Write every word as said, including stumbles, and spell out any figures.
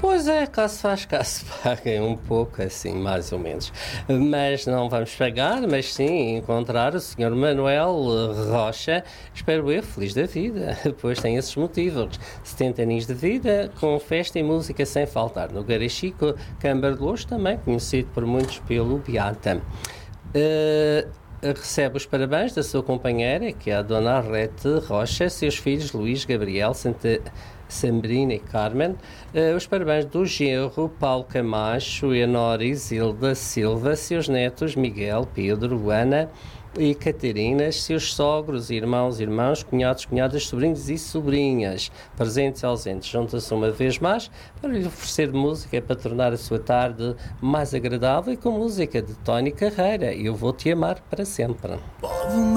Pois é, cá se faz, cá se paguem um pouco, assim, mais ou menos. Mas não vamos pagar, mas sim encontrar o senhor Manuel Rocha, espero eu, feliz da vida, pois tem esses motivos. setenta anos de vida, com festa e música sem faltar. No Garachico, Câmara de Louros, também conhecido por muitos pelo Beata. Uh, recebe os parabéns da sua companheira, que é a Dona Arlete Rocha, seus filhos Luís, Gabriel, Santa... Sambrina e Carmen, uh, os parabéns do genro Paulo Camacho, Enora Isilda Silva, seus netos Miguel, Pedro, Ana e Catarina, seus sogros, irmãos, irmãos, cunhados, cunhadas, sobrinhos e sobrinhas, presentes e ausentes. Juntam-se uma vez mais para lhe oferecer música para tornar a sua tarde mais agradável e com música de Tony Carreira. Eu vou te amar para sempre.